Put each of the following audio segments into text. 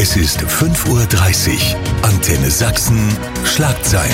Es ist 5:30 Uhr. Antenne Sachsen. Schlagzeilen.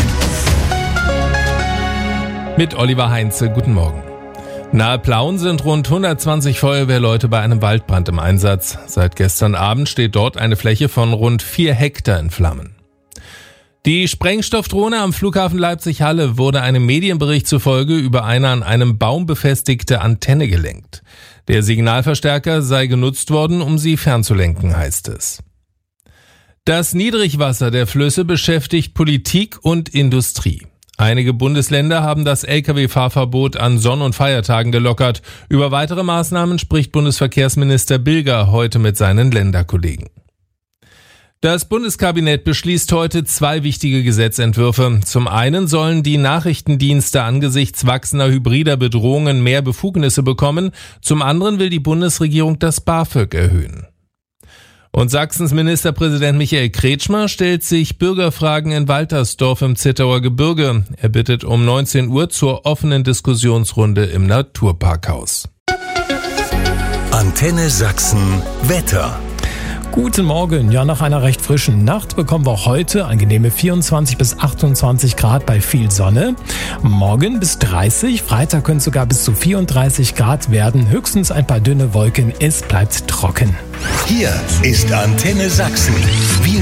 Mit Oliver Heinze, guten Morgen. Nahe Plauen sind rund 120 Feuerwehrleute bei einem Waldbrand im Einsatz. Seit gestern Abend steht dort eine Fläche von rund 4 Hektar in Flammen. Die Sprengstoffdrohne am Flughafen Leipzig-Halle wurde einem Medienbericht zufolge über eine an einem Baum befestigte Antenne gelenkt. Der Signalverstärker sei genutzt worden, um sie fernzulenken, heißt es. Das Niedrigwasser der Flüsse beschäftigt Politik und Industrie. Einige Bundesländer haben das Lkw-Fahrverbot an Sonn- und Feiertagen gelockert. Über weitere Maßnahmen spricht Bundesverkehrsminister Bilger heute mit seinen Länderkollegen. Das Bundeskabinett beschließt heute 2 wichtige Gesetzentwürfe. Zum einen sollen die Nachrichtendienste angesichts wachsender hybrider Bedrohungen mehr Befugnisse bekommen. Zum anderen will die Bundesregierung das BAföG erhöhen. Und Sachsens Ministerpräsident Michael Kretschmer stellt sich Bürgerfragen in Waltersdorf im Zittauer Gebirge. Er bittet um 19 Uhr zur offenen Diskussionsrunde im Naturparkhaus. Antenne Sachsen Wetter. Guten Morgen. Ja, nach einer recht frischen Nacht bekommen wir auch heute angenehme 24 bis 28 Grad bei viel Sonne. Morgen bis 30, Freitag können es sogar bis zu 34 Grad werden. Höchstens ein paar dünne Wolken. Es bleibt trocken. Hier ist Antenne Sachsen. Wir